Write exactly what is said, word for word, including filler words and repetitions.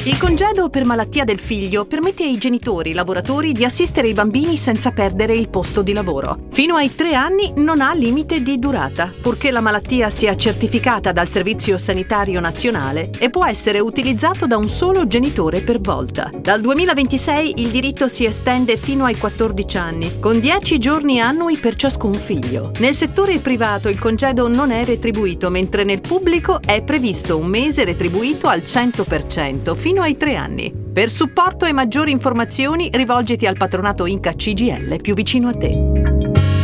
Il congedo per malattia del figlio permette ai genitori lavoratori di assistere i bambini senza perdere il posto di lavoro. Fino ai tre anni non ha limite di durata, purché la malattia sia certificata dal Servizio Sanitario Nazionale e può essere utilizzato da un solo genitore per volta. Dal duemilaventisei il diritto si estende fino ai quattordici anni, con dieci giorni annui per ciascun figlio. Nel settore privato il congedo non è retribuito, mentre nel pubblico è previsto un mese retribuito al cento per cento fino ai tre anni. Per supporto e maggiori informazioni rivolgiti al patronato Inca C G I L più vicino a te.